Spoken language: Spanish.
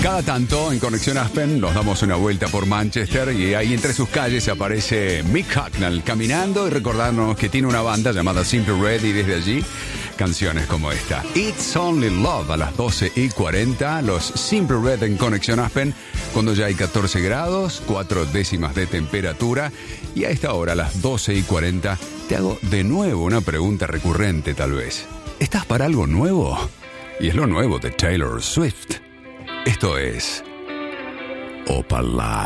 Cada tanto en Conexión Aspen nos damos una vuelta por Manchester y ahí entre sus calles aparece Mick Hucknall caminando y recordarnos que tiene una banda llamada Simple Red y desde allí canciones como esta. It's Only Love a las 12:40, los Simple Red en Conexión Aspen cuando ya hay 14 grados, 4 décimas de temperatura y a esta hora a las 12:40 te hago de nuevo una pregunta recurrente tal vez. ¿Estás para algo nuevo? Y es lo nuevo de Taylor Swift. Esto es Opalite.